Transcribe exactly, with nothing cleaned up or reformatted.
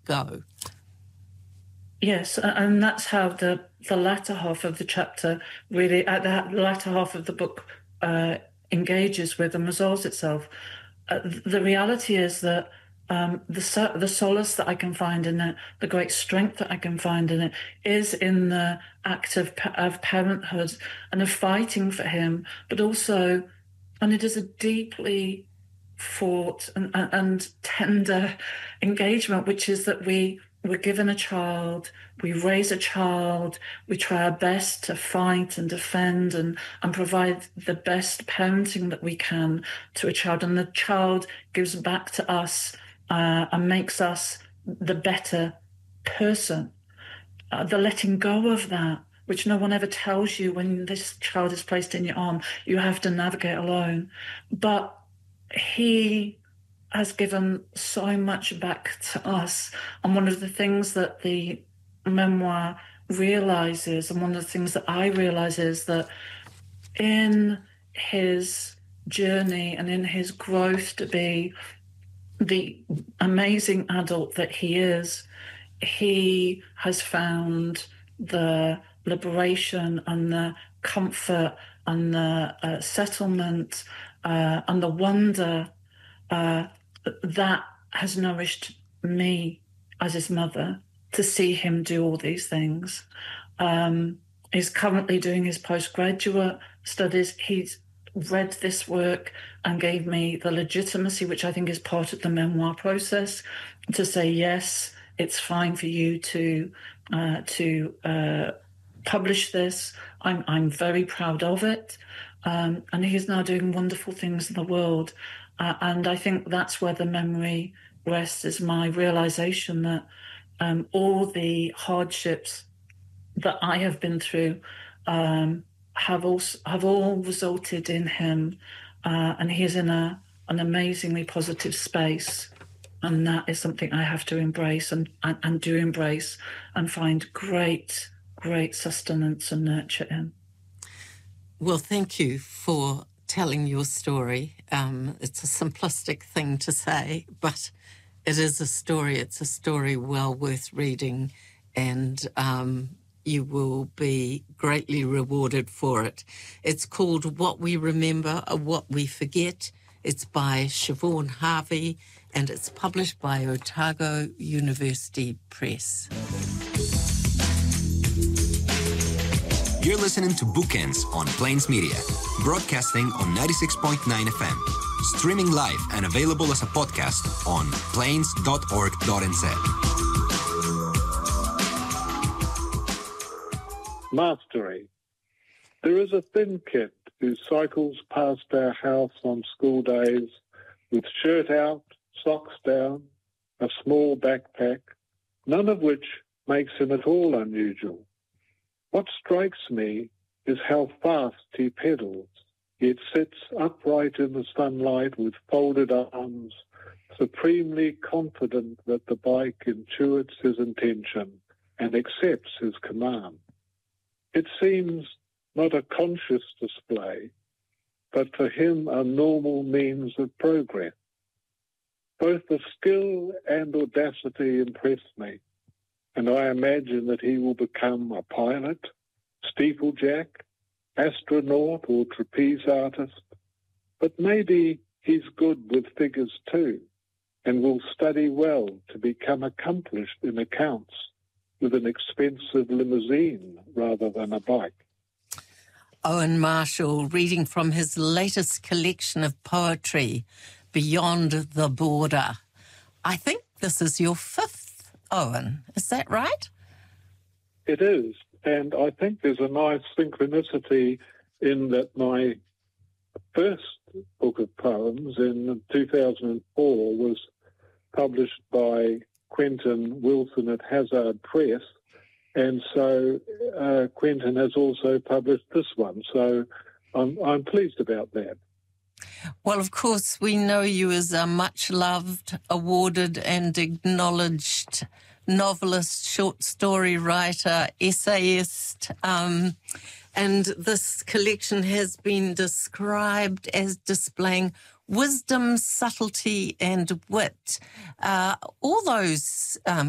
go. Yes, and that's how the, the latter half of the chapter really, at the latter half of the book, uh, engages with and resolves itself. Uh, the reality is that um, the the solace that I can find in it, the great strength that I can find in it, is in the act of of parenthood and of fighting for him, but also, and it is a deeply fought and, and tender engagement, which is that we we're given a child, we raise a child, we try our best to fight and defend and, and provide the best parenting that we can to a child. And the child gives back to us uh, and makes us the better person. Uh, the letting go of that, which no one ever tells you when this child is placed in your arm, you have to navigate alone. But he has given so much back to us. And one of the things that the memoir realizes, and one of the things that I realize, is that in his journey and in his growth to be the amazing adult that he is, he has found the liberation and the comfort and the uh, settlement uh, and the wonder uh, that has nourished me as his mother, to see him do all these things. Um, he's currently doing his postgraduate studies. He's read this work and gave me the legitimacy, which I think is part of the memoir process, to say, yes, it's fine for you to uh, to uh, publish this. I'm I'm very proud of it. Um, and he's now doing wonderful things in the world. Uh, and I think that's where the memory rests, is my realization that um, all the hardships that I have been through um, have also have all resulted in him, uh, and he's in a an amazingly positive space, and that is something I have to embrace and, and, and do embrace and find great, great sustenance and nurture in. Well, thank you for telling your story. Um, it's a simplistic thing to say, but it is a story. It's a story well worth reading, and um, you will be greatly rewarded for it. It's called What We Remember or What We Forget. It's by Siobhan Harvey, and it's published by Otago University Press. You're listening to Bookends on Plains Media, broadcasting on ninety-six point nine F M, streaming live and available as a podcast on plains dot org dot n z. Mastery. There is a thin kid who cycles past our house on school days with shirt out, socks down, a small backpack, none of which makes him at all unusual. What strikes me is how fast he pedals, yet sits upright in the sunlight with folded arms, supremely confident that the bike intuits his intention and accepts his command. It seems not a conscious display, but for him a normal means of progress. Both the skill and audacity impress me, and I imagine that he will become a pilot, steeplejack, astronaut or trapeze artist, but maybe he's good with figures too, and will study well to become accomplished in accounts with an expensive limousine rather than a bike. Owen Marshall, reading from his latest collection of poetry, Beyond the Border. I think this is your fifth, Owen. Is that right? It is, and I think there's a nice synchronicity in that my first book of poems in two thousand four was published by Quentin Wilson at Hazard Press, and so uh, Quentin has also published this one. So I'm, I'm pleased about that. Well, of course, we know you as a much-loved, awarded and acknowledged novelist, short story writer, essayist, um, and this collection has been described as displaying wisdom, subtlety and wit. Uh, all those um,